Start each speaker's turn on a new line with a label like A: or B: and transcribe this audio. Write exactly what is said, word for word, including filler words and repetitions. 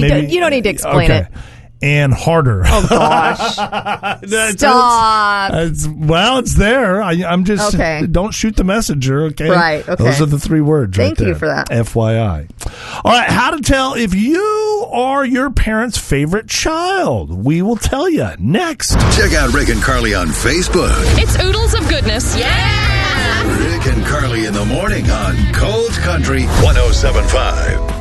A: Maybe,
B: you don't need to explain
A: okay.
B: it.
A: And harder.
B: Oh, gosh.
A: That's-
B: Stop.
A: It's, well, it's there. I, I'm just,
B: Okay.
A: don't shoot the messenger, okay?
B: Right, okay.
A: Those are the three words
B: Thank
A: right
B: you
A: there.
B: for that.
A: F Y I. All right, how to tell if you are your parents' favorite child. We will tell you next.
C: Check out Rick and Carly on Facebook.
D: It's Oodles of Goodness. Yeah!
C: Rick and Carly in the morning on Cold Country one oh seven point five.